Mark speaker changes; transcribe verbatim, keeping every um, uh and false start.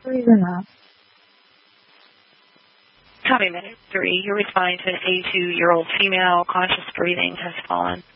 Speaker 1: Breathing up.
Speaker 2: Copy minute three. You're responding to an eighty-two-year-old female. Conscious breathing has fallen.